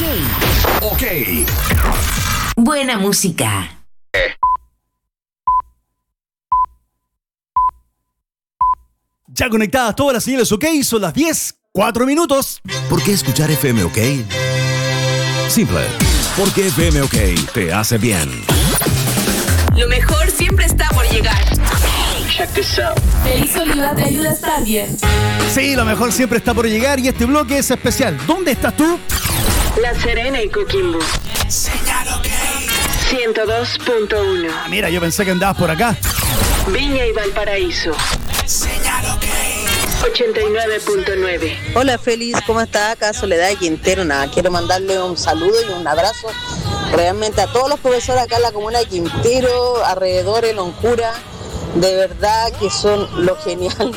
Ok. Buena música. Ya conectadas todas las señales OK, son las 10:04 minutos. ¿Por qué escuchar FM OK? Simple. Porque FM OK te hace bien. Lo mejor siempre está por llegar. Check this out. Feliz Oliva te ayuda a estar bien. Sí, lo mejor siempre está por llegar y este bloque es especial. ¿Dónde estás tú? La Serena y Coquimbo. Señal OK. 102.1. Mira, yo pensé que andabas por acá. Viña y Valparaíso. Señal OK. 89.9. Hola Félix, ¿cómo está? Acá Soledad de Quintero. Nada, quiero mandarle un saludo y un abrazo realmente a todos los profesores acá en la comuna de Quintero, alrededores, Loncura. De verdad que son lo genial.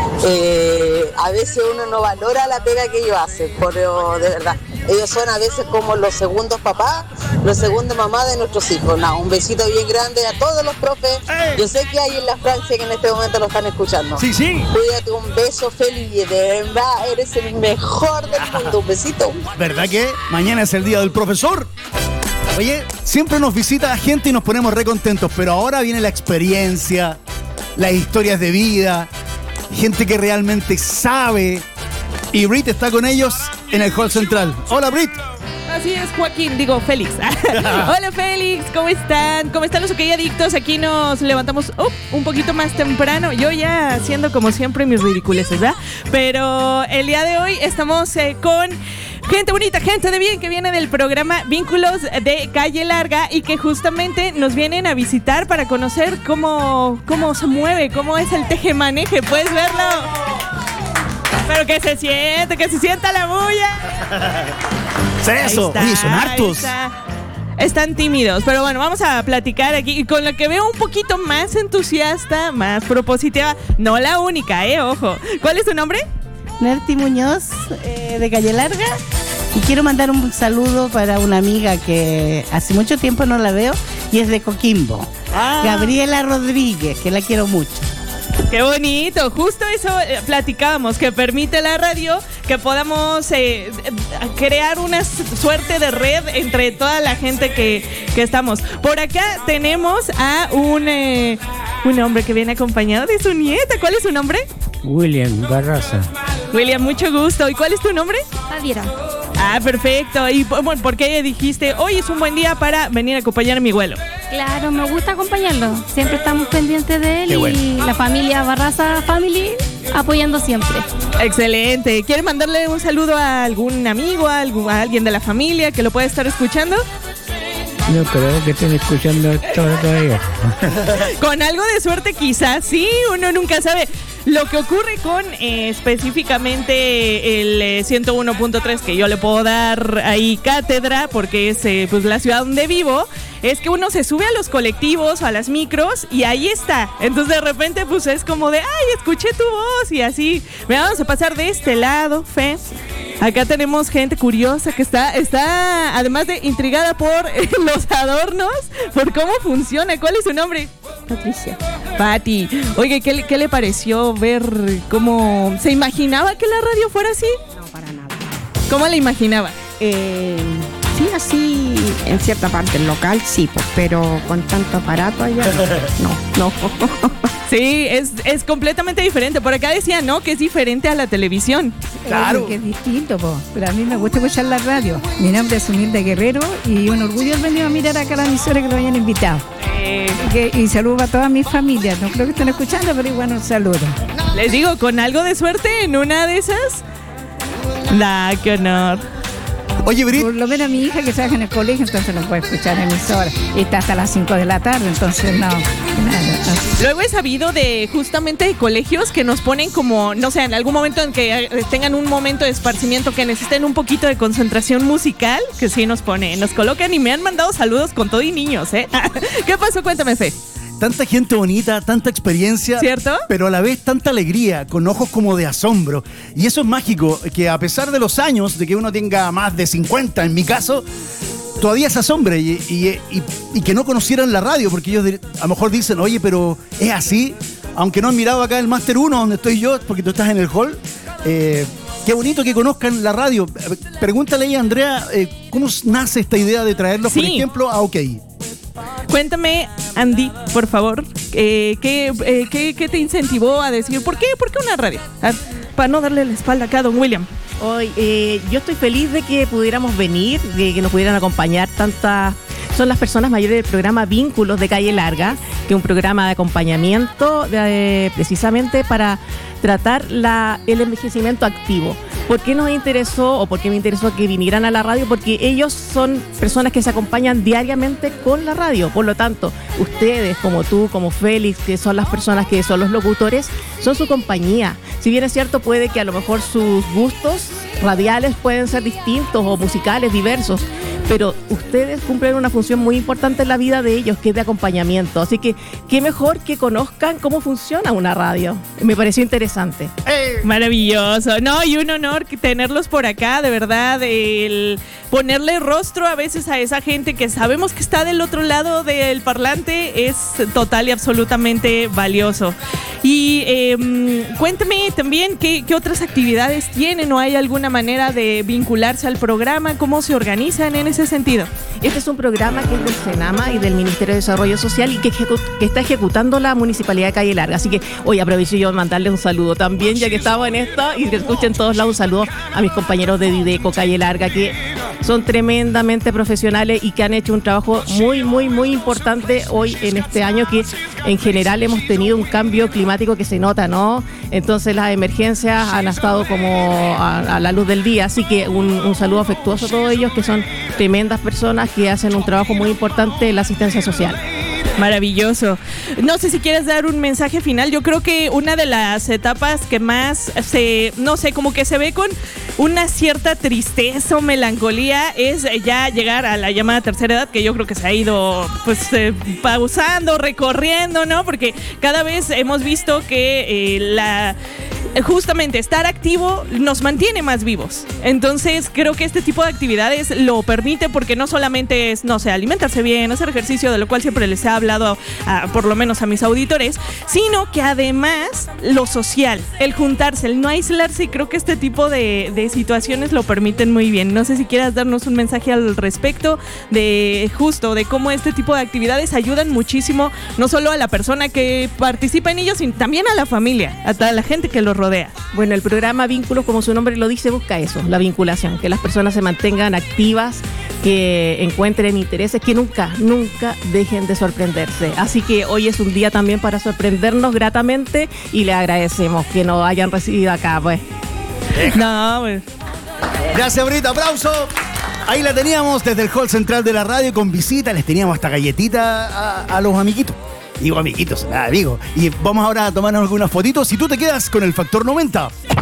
A veces uno no valora la pega que ellos hacen, pero de verdad, ellos son a veces como los segundos papás, los segundos mamás de nuestros hijos. No, un besito bien grande a todos los profes. Yo sé que hay en la Francia que en este momento lo están escuchando. Sí, sí. Cuídate, un beso, Félix, de verdad eres el mejor del mundo. Un besito. ¿Verdad que mañana es el día del profesor? Oye, siempre nos visita gente y nos ponemos re contentos, pero ahora viene la experiencia, las historias de vida, gente que realmente sabe. Y Brit está con ellos en el hall central. Hola, Brit. Así es, Joaquín, digo, Félix. Hola, Félix, ¿cómo están? ¿Cómo están los OK adictos? Aquí nos levantamos un poquito más temprano. Yo ya haciendo como siempre mis ridiculeces, ¿verdad? Pero el día de hoy estamos con gente bonita, gente de bien que viene del programa Vínculos de Calle Larga y que justamente nos vienen a visitar para conocer cómo se mueve, cómo es el tejemaneje. ¿Puedes verlo? Pero que se sienta la bulla. Eso, oye, son hartos. Están tímidos, pero bueno, vamos a platicar aquí. Y con la que veo un poquito más entusiasta, más propositiva, no la única, ojo. ¿Cuál es tu nombre? Nerti Muñoz, de Calle Larga. Y quiero mandar un saludo para una amiga que hace mucho tiempo no la veo y es de Coquimbo. Gabriela Rodríguez, que la quiero mucho. ¡Qué bonito! Justo eso platicábamos, que permite la radio que podamos crear una suerte de red entre toda la gente que estamos. Por acá tenemos a un hombre que viene acompañado de su nieta. ¿Cuál es su nombre? William Barraza. William, mucho gusto. ¿Y cuál es tu nombre? Javiera. Ah, perfecto. ¿Y bueno, por qué dijiste, hoy es un buen día para venir a acompañar a mi abuelo? Claro, me gusta acompañarlo. Siempre estamos pendientes de él. Qué bueno. Y la familia Barraza Family apoyando siempre. Excelente. ¿Quiere mandarle un saludo a algún amigo, a alguien de la familia que lo pueda estar escuchando? No creo que estén escuchando todo todavía. Con algo de suerte quizás, sí, uno nunca sabe. Lo que ocurre con específicamente el 101.3, que yo le puedo dar ahí cátedra porque es pues la ciudad donde vivo, es que uno se sube a los colectivos o a las micros y ahí está. Entonces de repente pues es como de, ay, escuché tu voz y así. Vamos a pasar de este lado, Fe. Acá tenemos gente curiosa que está además de intrigada por los adornos, por cómo funciona. ¿Cuál es su nombre? Patricia. Pati. Oye, ¿qué le pareció ver cómo se imaginaba que la radio fuera así? No, para nada. ¿Cómo la imaginaba? Sí, así en cierta parte local, sí, pues, pero con tanto aparato allá, no. Sí, es completamente diferente. Por acá decían, ¿no? Que es diferente a la televisión. Claro. Que es distinto, po. Pero a mí me gusta escuchar la radio. Mi nombre es Humilde Guerrero y un orgullo haber venido a mirar acá a la emisora que lo hayan invitado. Y saludo a toda mi familia. No creo que estén escuchando, pero igual un saludo. Les digo, con algo de suerte en una de esas. ¡Qué honor! Oye, Brit. Por lo menos mi hija que trabaja en el colegio, entonces no puede escuchar emisora. Y está hasta las 5 de la tarde, entonces no. Nada. Luego he sabido de justamente de colegios que nos ponen como, no sé, en algún momento en que tengan un momento de esparcimiento que necesiten un poquito de concentración musical, que sí nos colocan y me han mandado saludos con todo y niños, ¿eh? ¿Qué pasó? Cuéntame, Fe. Tanta gente bonita, tanta experiencia, ¿cierto? Pero a la vez tanta alegría, con ojos como de asombro. Y eso es mágico, que a pesar de los años, de que uno tenga más de 50 en mi caso, todavía se asombre y que no conocieran la radio, porque ellos a lo mejor dicen, oye, pero es así, aunque no han mirado acá el Máster 1 donde estoy yo, porque tú estás en el hall, Qué bonito que conozcan la radio. Pregúntale ahí a Andrea, ¿cómo nace esta idea de traerlos, por ejemplo, a OK? Cuéntame, Andy, por favor, ¿qué te incentivó a decir, ¿por qué una radio? Para no darle la espalda acá a don William. Hoy, yo estoy feliz de que pudiéramos venir, de que nos pudieran acompañar son las personas mayores del programa Vínculos de Calle Larga, que es un programa de acompañamiento precisamente para tratar el envejecimiento activo. ¿Por qué nos interesó o por qué me interesó que vinieran a la radio? Porque ellos son personas que se acompañan diariamente con la radio. Por lo tanto, ustedes, como tú, como Félix, que son las personas que son los locutores, son su compañía. Si bien es cierto, puede que a lo mejor sus gustos radiales pueden ser distintos o musicales, diversos, pero ustedes cumplen una función muy importante en la vida de ellos, que es de acompañamiento. Así que qué mejor que conozcan cómo funciona una radio. Me pareció interesante. Maravilloso. No, y un honor tenerlos por acá, de verdad. El ponerle rostro a veces a esa gente que sabemos que está del otro lado del parlante es total y absolutamente valioso. Y cuéntame también qué otras actividades tienen, o hay alguna manera de vincularse al programa, cómo se organizan en ese sentido. Este es un programa que es del Senama y del Ministerio de Desarrollo Social y que está ejecutando la Municipalidad de Calle Larga. Así que hoy aprovecho yo de mandarle un saludo también, ya que estamos en esto, y que escuchen todos lados un saludo a mis compañeros de Dideco Calle Larga, que son tremendamente profesionales y que han hecho un trabajo muy, muy, muy importante hoy en este año, que en general hemos tenido un cambio climático que se nota, ¿no? Entonces las emergencias han estado como a la luz del día, así que un saludo afectuoso a todos ellos, que son tremendas personas que hacen un trabajo muy importante en la asistencia social. Maravilloso. No sé si quieres dar un mensaje final. Yo creo que una de las etapas que más como que se ve con una cierta tristeza o melancolía es ya llegar a la llamada tercera edad, que yo creo que se ha ido pausando, recorriendo, ¿no? Porque cada vez hemos visto que justamente estar activo nos mantiene más vivos. Entonces creo que este tipo de actividades lo permite, porque no solamente es, alimentarse bien, hacer ejercicio, de lo cual siempre les he hablado por lo menos a mis auditores, sino que además lo social, el juntarse, el no aislarse, y creo que este tipo de situaciones lo permiten muy bien. No sé si quieras darnos un mensaje al respecto de cómo este tipo de actividades ayudan muchísimo, no solo a la persona que participa en ellos, sino también a la familia, a toda la gente que los rodea. Bueno, el programa Vínculos, como su nombre lo dice, busca eso, la vinculación, que las personas se mantengan activas, que encuentren intereses, que nunca dejen de sorprenderse. Así que hoy es un día también para sorprendernos gratamente, y le agradecemos que nos hayan recibido acá, pues. Gracias, Brita, aplauso. Ahí la teníamos desde el hall central de la radio con visita, les teníamos hasta galletita a los amiguitos. Digo amiguitos, nada, digo. Y vamos ahora a tomarnos algunas fotitos y tú te quedas con el Factor 90.